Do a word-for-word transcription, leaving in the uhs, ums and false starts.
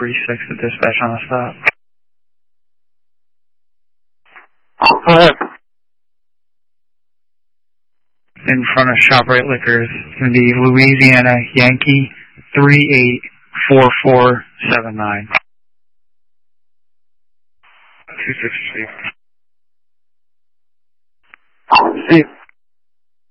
three six to dispatch on the stop. Go ahead. In front of ShopRite Liquors. It's going to be Louisiana Yankee three eight four four seven nine. two six two. See you.